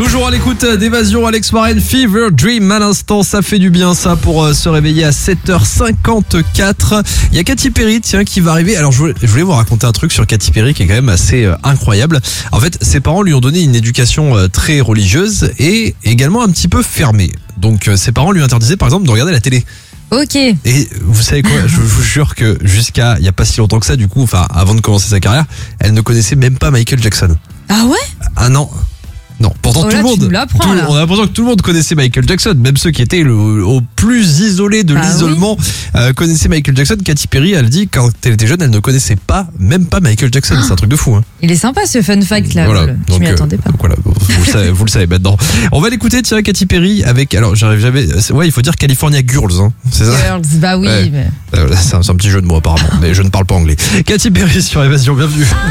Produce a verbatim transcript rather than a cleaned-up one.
Toujours à l'écoute d'Évasion, Alex Warren, Fever Dream à l'instant, ça fait du bien ça pour euh, se réveiller à sept heures cinquante-quatre. Il y a Katy Perry tiens qui va arriver. Alors je voulais, je voulais vous raconter un truc sur Katy Perry qui est quand même assez euh, incroyable. En fait, ses parents lui ont donné une éducation euh, très religieuse et également un petit peu fermée. Donc euh, ses parents lui interdisaient par exemple de regarder la télé. Ok. Et vous savez quoi, je vous jure que jusqu'à il y a pas si longtemps que ça du coup, enfin avant de commencer sa carrière, elle ne connaissait même pas Michael Jackson. Ah ouais? Ah non. Non, pourtant Oh tout là, le tu monde, nous l'apprends, tout- là. on a l'impression que tout le monde connaissait Michael Jackson, même ceux qui étaient le, au plus isolé de Bah l'isolement euh, connaissaient Michael Jackson. Katy Perry, elle dit quand elle était jeune, elle ne connaissait pas, même pas Michael Jackson. C'est un truc de fou. Hein. Il est sympa ce fun fact là. Voilà. Je Donc, m'y euh, attendais pas. donc voilà, vous le savez, vous le savez maintenant. On va l'écouter, tiens, Katy Perry avec. Alors, j'arrive jamais. Ouais, il faut dire California Girls, hein. C'est ça. Girls, bah oui. Ouais. Mais... Euh, C'est un, c'est un petit jeu de mots apparemment, mais je ne parle pas anglais. Katy Perry sur Évasion, bienvenue.